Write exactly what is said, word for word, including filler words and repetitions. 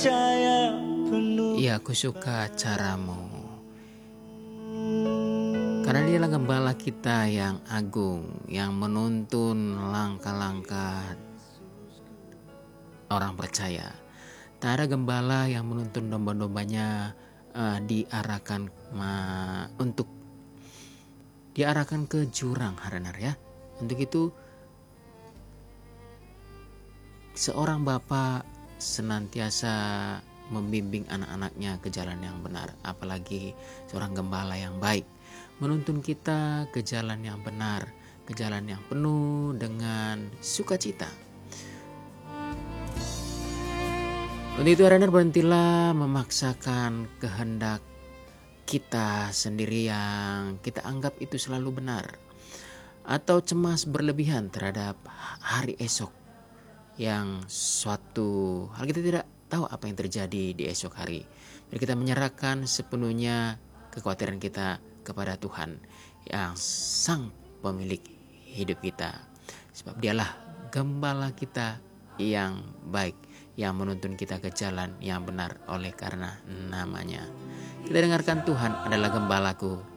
Iya, aku suka caramu, karena dialah gembala kita yang agung, yang menuntun langkah-langkah orang percaya. Tak ada gembala yang menuntun domba-dombanya uh, diarahkan ma- untuk diarahkan ke jurang, Harenar ya. Untuk itu seorang bapak senantiasa membimbing anak-anaknya ke jalan yang benar, apalagi seorang gembala yang baik menuntun kita ke jalan yang benar, ke jalan yang penuh dengan sukacita. Untuk itu Renner, berhentilah memaksakan kehendak kita sendiri yang kita anggap itu selalu benar, atau cemas berlebihan terhadap hari esok yang suatu hal kita tidak tahu apa yang terjadi di esok hari. Jadi kita menyerahkan sepenuhnya kekhawatiran kita kepada Tuhan yang sang pemilik hidup kita, sebab dialah gembala kita yang baik, yang menuntun kita ke jalan yang benar oleh karena namanya. Kita dengarkan, Tuhan adalah gembalaku,